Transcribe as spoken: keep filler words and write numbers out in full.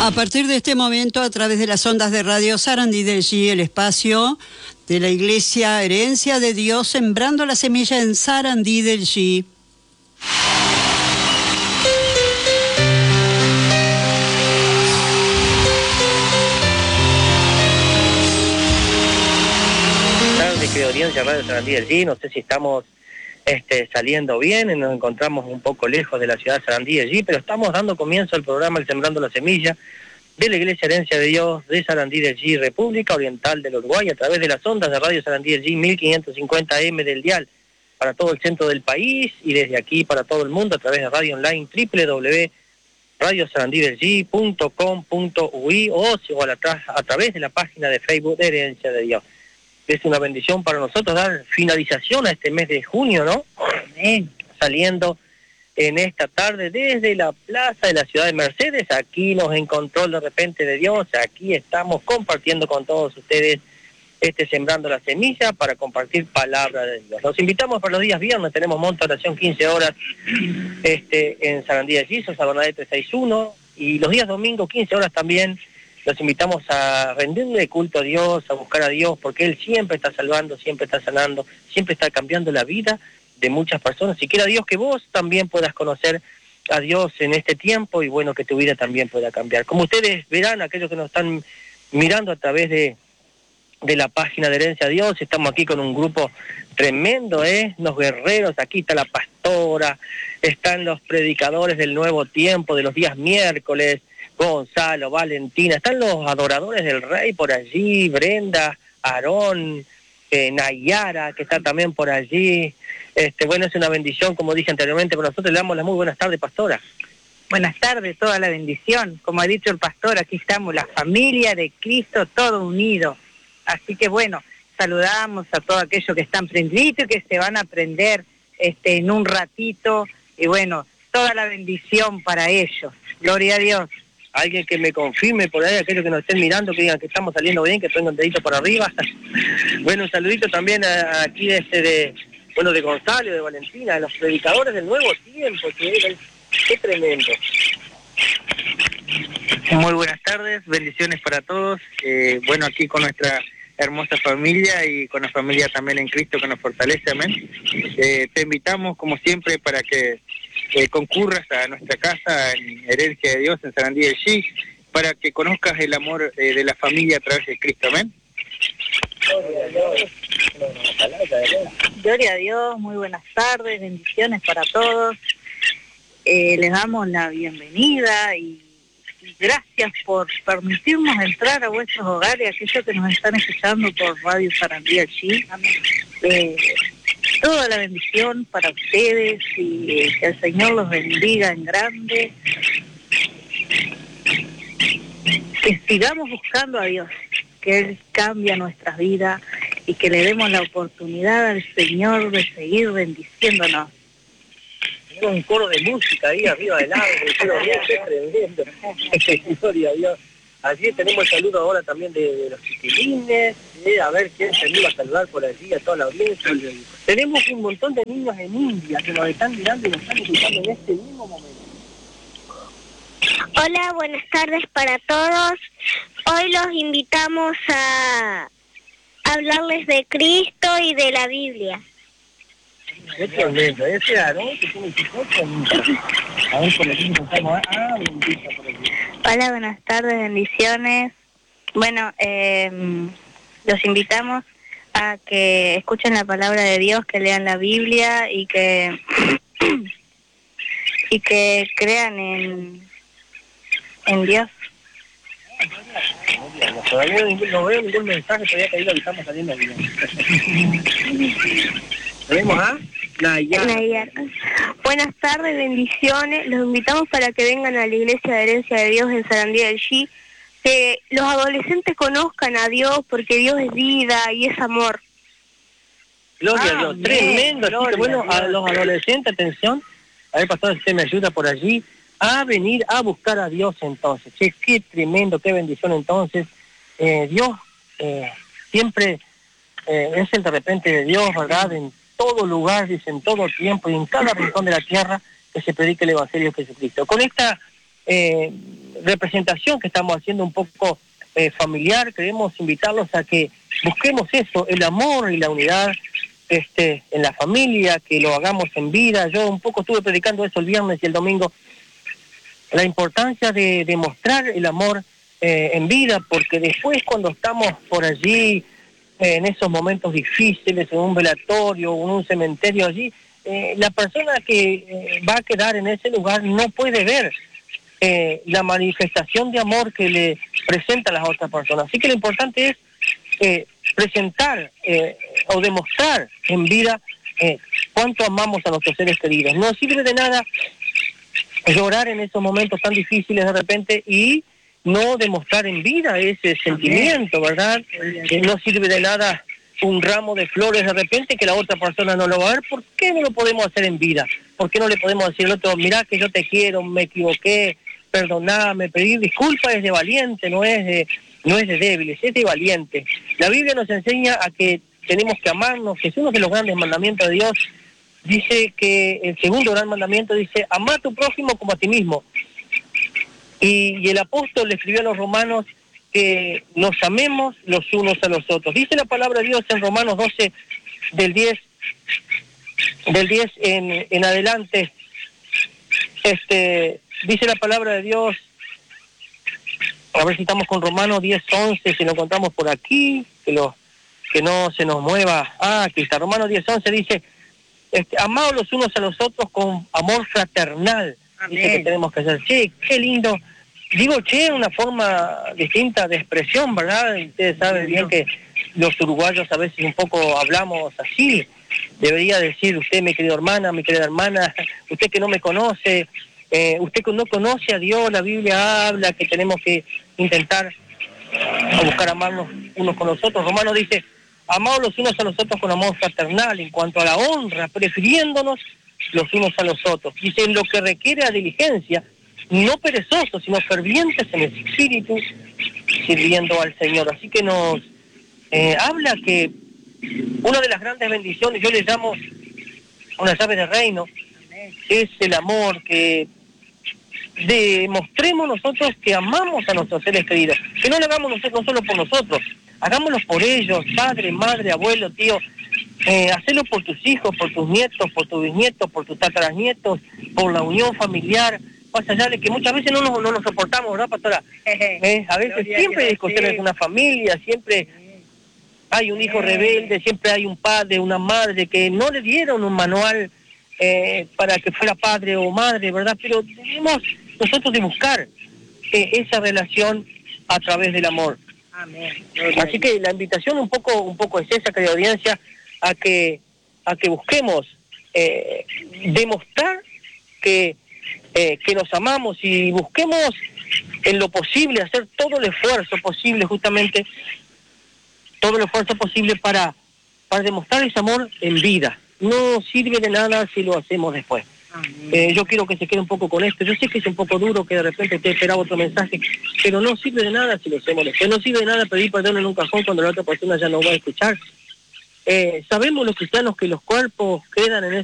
A partir de este momento, a través de las ondas de Radio Sarandí del G, el espacio de la Iglesia Herencia de Dios, sembrando la semilla en Sarandí del G. De audiencia Radio Sarandí del G, no sé si estamos este, saliendo bien, nos encontramos un poco lejos de la ciudad de Sarandí del G, pero estamos dando comienzo al programa El Sembrando la Semilla de la Iglesia Herencia de Dios de Sarandí del G, República Oriental del Uruguay, a través de las ondas de Radio Sarandí del G, mil quinientos cincuenta A M del dial, para todo el centro del país, y desde aquí para todo el mundo, a través de radio online doble u doble u doble u punto radio sarandí del g punto com punto u i o, o a, la, a través de la página de Facebook de Herencia de Dios. Es una bendición para nosotros dar finalización a este mes de junio, ¿no? Eh, saliendo en esta tarde desde la plaza de la ciudad de Mercedes. Aquí nos encontró de repente de Dios. Aquí estamos compartiendo con todos ustedes este Sembrando la Semilla para compartir palabra de Dios. Los invitamos para los días viernes. Tenemos monta oración quince horas este, en Sarandí de Jesús, a Bernadette trescientos sesenta y uno. Y los días domingos quince horas también. Los invitamos a rendirle culto a Dios, a buscar a Dios, porque Él siempre está salvando, siempre está sanando, siempre está cambiando la vida de muchas personas. Si quiera Dios que vos también puedas conocer a Dios en este tiempo y bueno, que tu vida también pueda cambiar. Como ustedes verán, aquellos que nos están mirando a través de, de la página de Herencia a Dios, estamos aquí con un grupo tremendo, ¿eh? Los guerreros, aquí está la pastora, están los predicadores del nuevo tiempo, de los días miércoles, Gonzalo, Valentina, están los adoradores del Rey por allí, Brenda, Aarón, eh, Nayara, que está también por allí. Este, bueno, es una bendición, como dije anteriormente, pero nosotros le damos las muy buenas tardes, pastora. Buenas tardes, toda la bendición. Como ha dicho el pastor, aquí estamos, la familia de Cristo, todo unido. Así que bueno, saludamos a todos aquellos que están prendidos y que se van a aprender este, en un ratito. Y bueno, toda la bendición para ellos. Gloria a Dios. Alguien que me confirme por ahí, aquellos que nos estén mirando, que digan que estamos saliendo bien, que tengo un dedito por arriba. Bueno, un saludito también a, aquí de, este, de, bueno, de Gonzalo, de Valentina, de los predicadores del nuevo tiempo, que es, qué tremendo. Muy buenas tardes, bendiciones para todos. Eh, bueno, aquí con nuestra hermosa familia y con la familia también en Cristo que nos fortalece, amén. Eh, te invitamos, como siempre, para que Eh, concurras a nuestra casa en Herencia de Dios en Sarandí del G, para que conozcas el amor eh, de la familia a través de Cristo, amén. Gloria a Dios, muy buenas tardes, bendiciones para todos. Eh, les damos la bienvenida y, y gracias por permitirnos entrar a vuestros hogares, aquellos que nos están escuchando por Radio Sarandí del G. Eh, Toda la bendición para ustedes y que el Señor los bendiga en grande. Que sigamos buscando a Dios, que Él cambie nuestras vidas y que le demos la oportunidad al Señor de seguir bendiciéndonos. Tenemos un coro de música ahí arriba del árbol, pero bien, qué tremendo. Gloria a Dios. Allí tenemos el saludo ahora también de, de los chiquilines, eh, a ver quién se iba a saludar por allí, a toda la audiencia. Tenemos un montón de niños en India que nos están mirando y nos están escuchando en este mismo momento. Hola, buenas tardes para todos. Hoy los invitamos a hablarles de Cristo y de la Biblia. Qué tremendo, ese Aarón que tiene chicote. A ver, por aquí contamos. Ah, bendita por aquí. Hola, buenas tardes, bendiciones. Bueno, eh, los invitamos a que escuchen la palabra de Dios, que lean la Biblia y que y que crean en, en Dios. Todavía no veo ningún mensaje, todavía que ahí lo estamos saliendo bien. ¿Tenemos a Nayara? Nayara. Buenas tardes, bendiciones. Los invitamos para que vengan a la Iglesia de Herencia de Dios en Sarandí del G. Que los adolescentes conozcan a Dios, porque Dios es vida y es amor. Gloria ah, a Dios, tremendo. Así que bueno, a los adolescentes, atención. A ver, pastor, si usted me ayuda por allí, a venir a buscar a Dios entonces. Che, qué tremendo, qué bendición entonces. Eh, Dios eh, siempre eh, es el de repente de Dios, ¿verdad? En todo lugar, dice, en todo tiempo y en cada rincón de la tierra que se predique el Evangelio de Jesucristo. Con esta eh, representación que estamos haciendo un poco eh, familiar, queremos invitarlos a que busquemos eso, el amor y la unidad este, en la familia, que lo hagamos en vida. Yo un poco estuve predicando eso el viernes y el domingo, la importancia de demostrar el amor eh, en vida, porque después cuando estamos por allí, eh, en esos momentos difíciles, en un velatorio o en un cementerio allí, eh, la persona que eh, va a quedar en ese lugar no puede ver eh, la manifestación de amor que le presenta a las otras personas. Así que lo importante es eh, presentar eh, o demostrar en vida eh, cuánto amamos a nuestros seres queridos. No sirve de nada llorar en esos momentos tan difíciles de repente y no demostrar en vida ese sentimiento, ¿verdad? Que no sirve de nada un ramo de flores de repente que la otra persona no lo va a ver. ¿Por qué no lo podemos hacer en vida? ¿Por qué no le podemos decir al otro, mirá que yo te quiero, me equivoqué, perdoname? Pedir disculpas es de valiente, no es de, no es de débiles, es de valiente. La Biblia nos enseña a que tenemos que amarnos, que es uno de los grandes mandamientos de Dios. Dice que el segundo gran mandamiento dice, amá a tu prójimo como a ti mismo. Y, y el apóstol le escribió a los romanos que nos amemos los unos a los otros. Dice la palabra de Dios en Romanos doce, del diez, del diez en, en adelante, este, dice la palabra de Dios, a ver si estamos con Romanos diez, once, si lo encontramos por aquí, que, lo, que no se nos mueva. Ah, aquí está, Romanos diez, once dice, este, amados los unos a los otros con amor fraternal. Amén. Dice que tenemos que hacer. Che, qué lindo. Digo, che, una forma distinta de expresión, ¿verdad? Ustedes saben bien que los uruguayos a veces un poco hablamos así. Debería decir, usted, mi querida hermana, mi querida hermana, usted que no me conoce, eh, usted que no conoce a Dios, la Biblia habla que tenemos que intentar buscar amarnos unos con los otros. Romanos dice, amados los unos a los otros con amor fraternal, en cuanto a la honra, prefiriéndonos los unos a los otros. Dice, en lo que requiere a diligencia, no perezosos, sino fervientes en el espíritu, sirviendo al Señor. Así que nos eh, habla que una de las grandes bendiciones, yo le llamo una llave de reino, es el amor, que demostremos nosotros que amamos a nuestros seres queridos, que no lo hagamos nosotros, no solo por nosotros, hagámoslo por ellos, padre, madre, abuelo, tío, eh, hacerlo por tus hijos, por tus nietos, por tus bisnietos, por tus tataranietos, por la unión familiar. Más allá de que muchas veces no nos, no nos soportamos, ¿verdad, pastora? Eh, a veces siempre hay discusiones en una familia, siempre hay un hijo rebelde, siempre hay un padre, una madre que no le dieron un manual eh, para que fuera padre o madre, ¿verdad? Pero debemos nosotros de buscar eh, esa relación a través del amor. Amén. Así que la invitación un poco un poco es esa, querida audiencia, a que a que busquemos eh, demostrar que eh, que nos amamos y busquemos en lo posible hacer todo el esfuerzo posible, justamente todo el esfuerzo posible para para demostrar ese amor en vida. No sirve de nada si lo hacemos después. Eh, yo quiero que se quede un poco con esto. Yo sé que es un poco duro, que de repente te esperaba otro mensaje, pero no sirve de nada si lo hacemos después. No sirve de nada pedir perdón en un cajón cuando la otra persona ya no va a escuchar. Eh, sabemos los cristianos que los cuerpos quedan en